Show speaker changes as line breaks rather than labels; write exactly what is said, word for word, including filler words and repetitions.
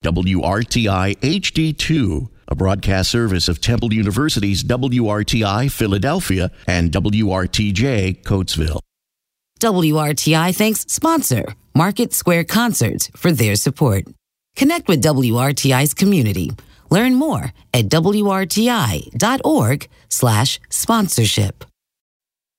W R T I H D two, a broadcast service of Temple University's W R T I Philadelphia and W R T J Coatesville.
W R T I thanks sponsor Market Square Concerts for their support. Connect with W R T I's community. Learn more at W R T I dot org slash sponsorship.